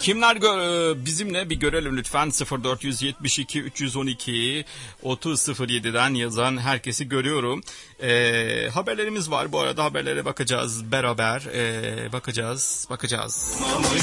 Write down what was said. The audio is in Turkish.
Kimler bizimle bir görelim lütfen. 0472 312 3007'den yazan herkesi görüyorum. Haberlerimiz var bu arada, haberlere bakacağız beraber. Bakacağız.